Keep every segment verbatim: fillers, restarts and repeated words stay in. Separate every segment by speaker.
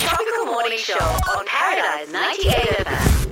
Speaker 1: Tropical Morning Show on Paradise ninety-eight F M.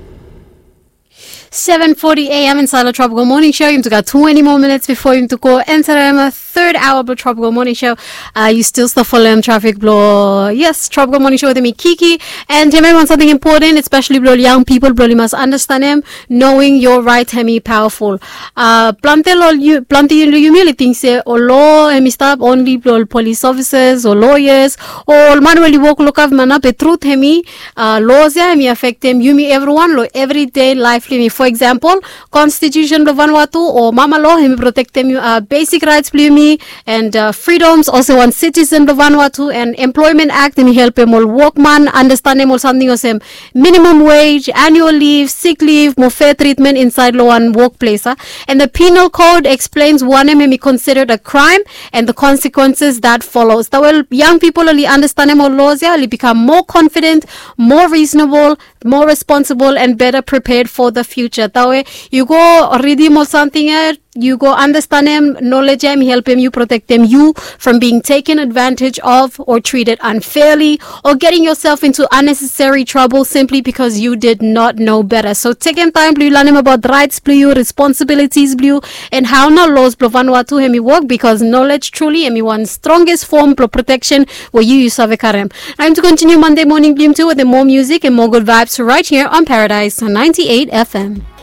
Speaker 2: seven forty a.m. inside the Tropical Morning Show. You've got twenty more minutes before you to go enter the third hour of the Tropical Morning Show. Uh, you still still follow Traffic Blow. Yes, Tropical Morning Show with me, Kiki. And you want something important, especially blow young people, blow you must understand them, knowing your right hemi powerful. Uh, plantel all you, plantel humility say, or law hemi stop only blow police officers or lawyers, or manually walk look up man up a truth hemi, uh, laws ya hemi affect them, you me everyone, lo everyday life living. For example, Constitution of Vanuatu or Mama Law, him protect them uh, basic rights, me and uh, freedoms. Also, one citizen of Vanuatu and Employment Act, him help him all workman understand him all something of him minimum wage, annual leave, sick leave, more fair treatment inside law and workplace. Huh? And the Penal Code explains one him be considered a crime and the consequences that follows. So, well, young people only understand him all laws, yeah, only become more confident, more reasonable, more responsible, and better prepared for the future. That way, you go read him or something, you go understand him, knowledge him, help him, you protect him, you from being taken advantage of or treated unfairly or getting yourself into unnecessary trouble simply because you did not know better. So take him time to learn him about rights, blue, responsibilities, blue, and how no laws blue Vanuatu hemi work, because knowledge truly hemi one strongest form of protection where you use of a karem. I'm to continue Monday morning blue too with the more music and more good vibes right here on Paradise ninety-eight F M.